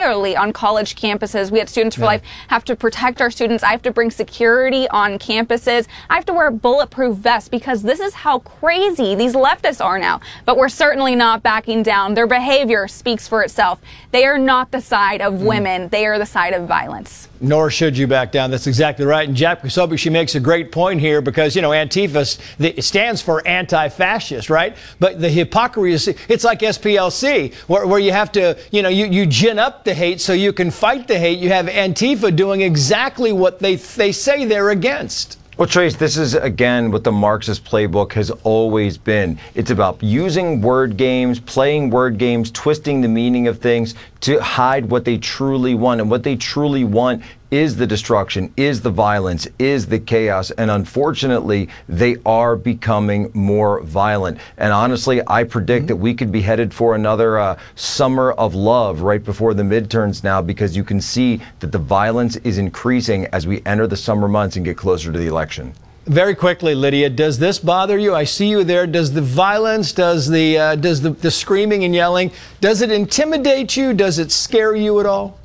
particularly on college campuses. We at Students for Life have to protect our students. I have to bring security on campuses. I have to wear bulletproof vests because this is how crazy these leftists are now. But we're certainly not backing down. Their behavior speaks for itself. They are not the side of women. They are the side of violence. Nor should you back down. That's exactly right. And Jack Posobiec, she makes a great point here because, you know, Antifa stands for anti-fascist, right? But the hypocrisy, it's like SPLC, where you have to, you know, you gin up the hate so you can fight the hate. You have Antifa doing exactly what they say they're against. Well, Trace, this is, again, what the Marxist playbook has always been. It's about using word games, playing word games, twisting the meaning of things to hide what they truly want. And what they truly want is the destruction, is the violence, is the chaos. And unfortunately, they are becoming more violent. And honestly, I predict that we could be headed for another summer of love right before the midterms now, because you can see that the violence is increasing as we enter the summer months and get closer to the election. Very quickly, Lydia, does this bother you? I see you there. Does the violence, does the screaming and yelling, does it intimidate you? Does it scare you at all?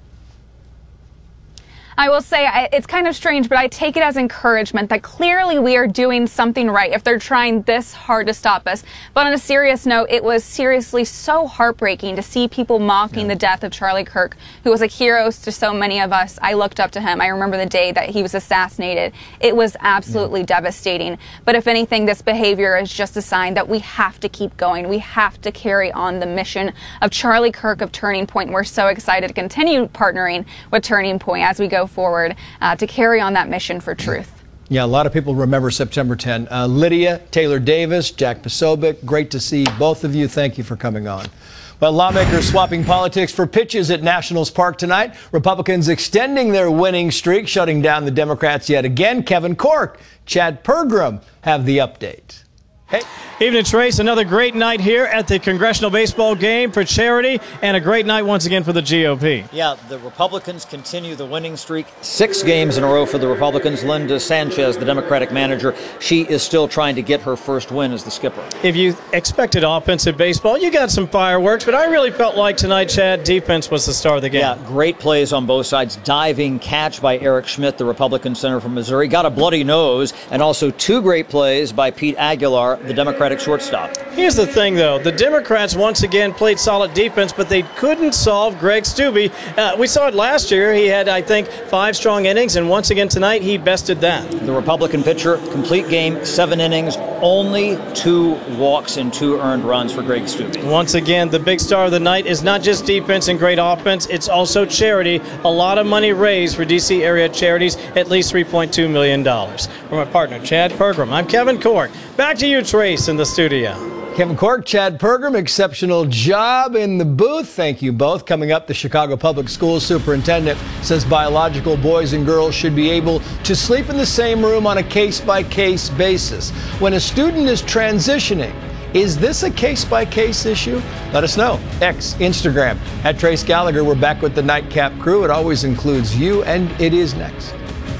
I will say it's kind of strange, but I take it as encouragement that clearly we are doing something right if they're trying this hard to stop us. But on a serious note, it was seriously so heartbreaking to see people mocking the death of Charlie Kirk, who was a hero to so many of us. I looked up to him. I remember the day that he was assassinated. It was absolutely devastating. But if anything, this behavior is just a sign that we have to keep going. We have to carry on the mission of Charlie Kirk of Turning Point. We're so excited to continue partnering with Turning Point as we go forward to carry on that mission for truth. Yeah, a lot of people remember September 10. Lydia, Taylor Davis, Jack Posobiec, great to see both of you. Thank you for coming on. Well, lawmakers swapping politics for pitches at Nationals Park tonight. Republicans extending their winning streak, shutting down the Democrats yet again. Kevin Corke, Chad Pergram have the update. Hey. Evening, Trace. Another great night here at the Congressional Baseball Game for charity, and a great night once again for the GOP. Yeah, the Republicans continue the winning streak. 6 games in a row for the Republicans. Linda Sanchez, the Democratic manager, she is still trying to get her first win as the skipper. If you expected offensive baseball, you got some fireworks, but I really felt like tonight, Chad, defense was the star of the game. Yeah, great plays on both sides. Diving catch by Eric Schmidt, the Republican senator from Missouri. Got a bloody nose, and also 2 great plays by Pete Aguilar, the Democratic shortstop. Here's the thing, though. The Democrats once again played solid defense, but they couldn't solve Greg Steube. We saw it last year. He had, I think, 5 strong innings, and once again tonight he bested that. The Republican pitcher, complete game, 7 innings, only 2 walks and 2 earned runs for Greg Steube. Once again, the big star of the night is not just defense and great offense, it's also charity. A lot of money raised for D.C. area charities, at least $3.2 million. For my partner, Chad Pergram, I'm Kevin Corke. Back to you, Trace, in the studio. Kevin Corke, Chad Pergram, exceptional job in the booth. Thank you both. Coming up, the Chicago Public Schools superintendent says biological boys and girls should be able to sleep in the same room on a case-by-case basis. When a student is transitioning, is this a case-by-case issue? Let us know. X, Instagram, at Trace Gallagher. We're back with the Nightcap crew. It always includes you, and it is next.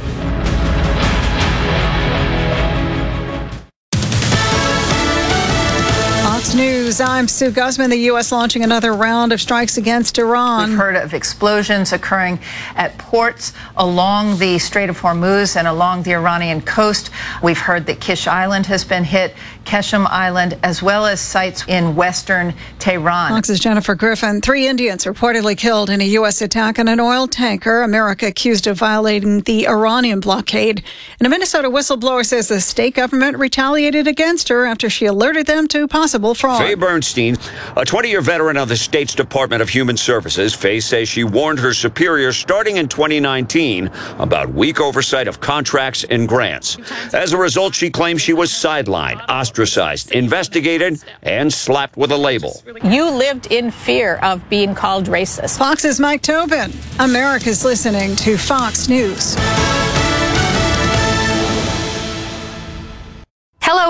News. I'm Sue Guzman. The U.S. launching another round of strikes against Iran. We've heard of explosions occurring at ports along the Strait of Hormuz and along the Iranian coast. We've heard that Kish Island has been hit, Keshem Island, as well as sites in western Tehran. Fox's Jennifer Griffin. 3 Indians reportedly killed in a U.S. attack on an oil tanker. America accused of violating the Iranian blockade. And a Minnesota whistleblower says the state government retaliated against her after she alerted them to possible fraud. Faye Bernstein, a 20-year veteran of the state's Department of Human Services, Faye says she warned her superiors starting in 2019 about weak oversight of contracts and grants. As a result, she claims she was sidelined, ostracized, investigated, and slapped with a label. You lived in fear of being called racist. Fox's Mike Tobin. America's listening to Fox News. Hello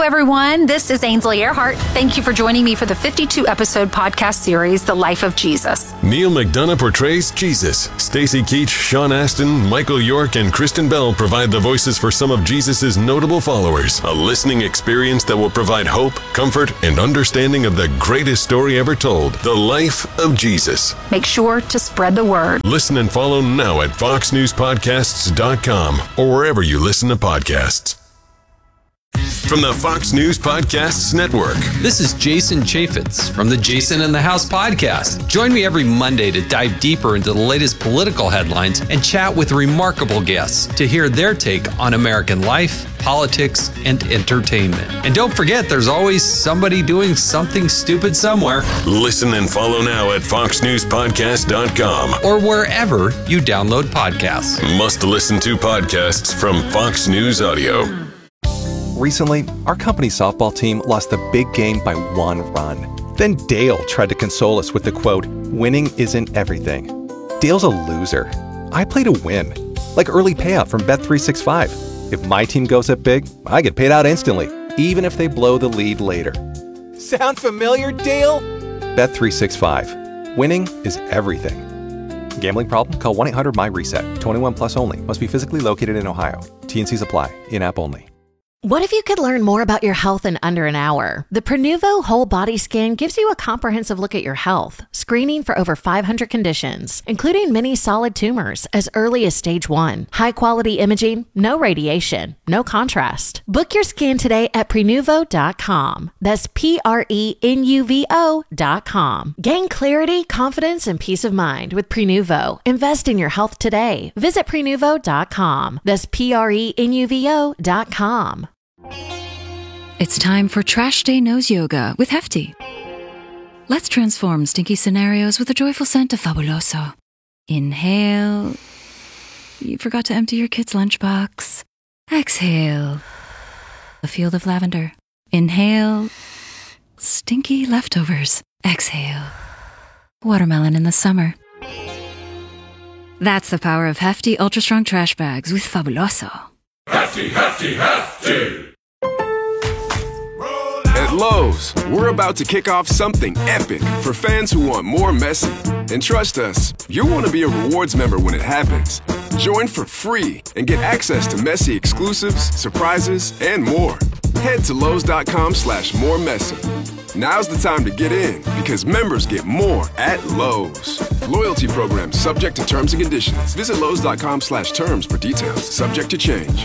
Hello, everyone. This is Ainsley Earhart. Thank you for joining me for the 52-episode podcast series, The Life of Jesus. Neil McDonough portrays Jesus. Stacey Keach, Sean Astin, Michael York, and Kristen Bell provide the voices for some of Jesus' notable followers. A listening experience that will provide hope, comfort, and understanding of the greatest story ever told, The Life of Jesus. Make sure to spread the word. Listen and follow now at foxnewspodcasts.com or wherever you listen to podcasts. From the Fox News Podcasts Network. This is Jason Chaffetz from the Jason in the House podcast. Join me every Monday to dive deeper into the latest political headlines and chat with remarkable guests to hear their take on American life, politics, and entertainment. And don't forget, there's always somebody doing something stupid somewhere. Listen and follow now at foxnewspodcast.com or wherever you download podcasts. Must listen to podcasts from Fox News Audio. Recently, our company's softball team lost the big game by 1 run. Then Dale tried to console us with the quote, "Winning isn't everything." Dale's a loser. I play to win, like early payout from Bet365. If my team goes up big, I get paid out instantly, even if they blow the lead later. Sound familiar, Dale? Bet365. Winning is everything. Gambling problem? Call 1-800-MY-RESET. 21 plus only. Must be physically located in Ohio. T&Cs apply. In-app only. What if you could learn more about your health in under an hour? The Prenuvo Whole Body Scan gives you a comprehensive look at your health, screening for over 500 conditions, including many solid tumors as early as stage 1. High-quality imaging, no radiation, no contrast. Book your scan today at Prenuvo.com. That's Prenuvo.com. Gain clarity, confidence, and peace of mind with Prenuvo. Invest in your health today. Visit Prenuvo.com. That's Prenuvo.com. It's time for Trash Day Nose Yoga with Hefty. Let's transform stinky scenarios with a joyful scent of Fabuloso. Inhale. You forgot to empty your kid's lunchbox. Exhale. A field of lavender. Inhale. Stinky leftovers. Exhale. Watermelon in the summer. That's the power of Hefty Ultra Strong Trash Bags with Fabuloso. Hefty, Hefty, Hefty! At Lowe's, we're about to kick off something epic for fans who want more Messi. And trust us, you'll want to be a rewards member when it happens. Join for free and get access to Messi exclusives, surprises, and more. Head to Lowe's.com/moremessy. Now's the time to get in because members get more at Lowe's. Loyalty program subject to terms and conditions. Visit Lowe's.com/terms for details. Subject to change.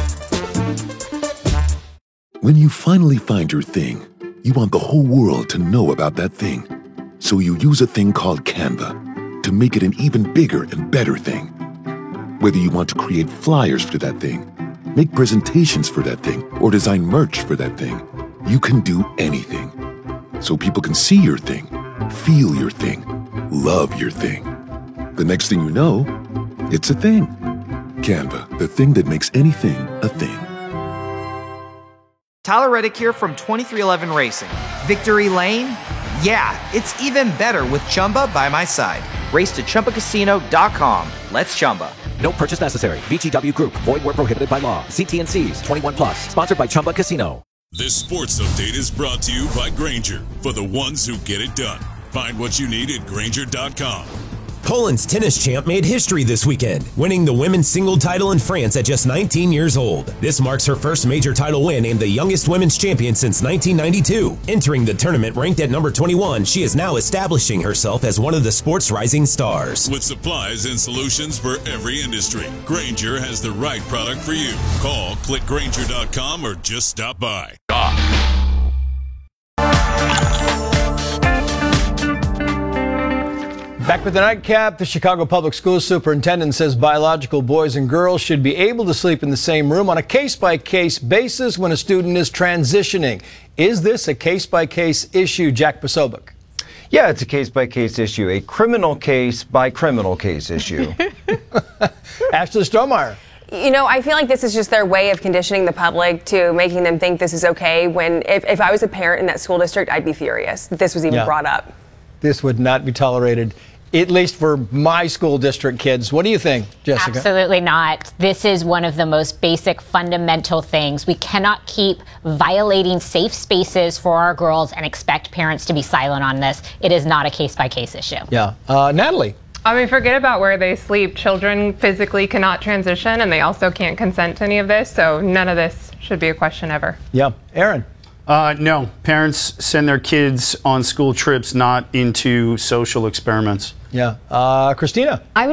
When you finally find your thing, you want the whole world to know about that thing. So you use a thing called Canva to make it an even bigger and better thing. Whether you want to create flyers for that thing, make presentations for that thing, or design merch for that thing, you can do anything. So people can see your thing, feel your thing, love your thing. The next thing you know, it's a thing. Canva, the thing that makes anything a thing. Tyler Reddick here from 2311 Racing. Victory Lane? Yeah, it's even better with Chumba by my side. Race to ChumbaCasino.com. Let's Chumba. No purchase necessary. VGW Group. Void where prohibited by law. See T&Cs. 21 plus. Sponsored by Chumba Casino. This sports update is brought to you by Grainger, for the ones who get it done. Find what you need at Grainger.com. Poland's tennis champ made history this weekend, winning the women's single title in France at just 19 years old. This marks her first major title win and the youngest women's champion since 1992. Entering the tournament ranked at number 21, she is now establishing herself as one of the sport's rising stars. With supplies and solutions for every industry, Grainger has the right product for you. Call, click Grainger.com, or just stop by. Back with the nightcap, the Chicago Public Schools superintendent says biological boys and girls should be able to sleep in the same room on a case-by-case basis when a student is transitioning. Is this a case-by-case issue, Jack Posobiec? Yeah, it's a case-by-case issue, a criminal case-by-criminal case issue. Ashley Strohmeyer. You know, I feel like this is just their way of conditioning the public to making them think this is okay when if I was a parent in that school district, I'd be furious that this was even brought up. This would not be tolerated at least for my school district kids. What do you think, Jessica? Absolutely not. This is one of the most basic fundamental things. We cannot keep violating safe spaces for our girls and expect parents to be silent on this. It is not a case-by-case issue. Yeah. Natalie? I mean, forget about where they sleep. Children physically cannot transition, and they also can't consent to any of this, so none of this should be a question ever. Yeah. Aaron? No. Parents send their kids on school trips, not into social experiments. Yeah. Christina? I would